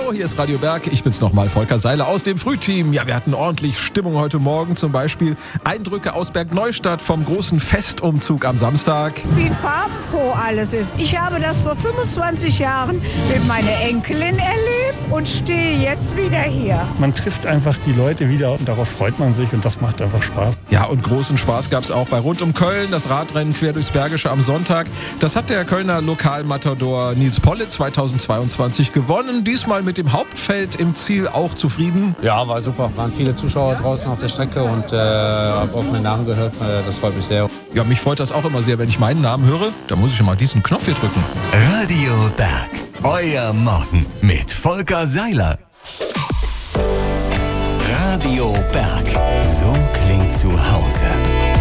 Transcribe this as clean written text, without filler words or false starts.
Hallo, hier ist Radio Berg. Ich bin's nochmal, Volker Seiler aus dem Frühteam. Ja, wir hatten ordentlich Stimmung heute Morgen. Zum Beispiel Eindrücke aus Bergneustadt vom großen Festumzug am Samstag. Wie farbenfroh alles ist. Ich habe das vor 25 Jahren mit meiner Enkelin erlebt und stehe jetzt wieder hier. Man trifft einfach die Leute wieder und darauf freut man sich und das macht einfach Spaß. Ja, und großen Spaß gab's auch bei Rund um Köln, das Radrennen quer durchs Bergische am Sonntag. Das hat der Kölner Lokalmatador Nils Polle 2022 gewonnen. Diesmal mit dem Hauptfeld im Ziel auch zufrieden. Ja, war super. Waren viele Zuschauer draußen auf der Strecke und habe auch meinen Namen gehört. Das freut mich sehr. Ja, mich freut das auch immer sehr, wenn ich meinen Namen höre. Da muss ich schon mal diesen Knopf hier drücken. Radio Berg, euer Morgen mit Volker Seiler. Radio Berg, so klingt zu Hause.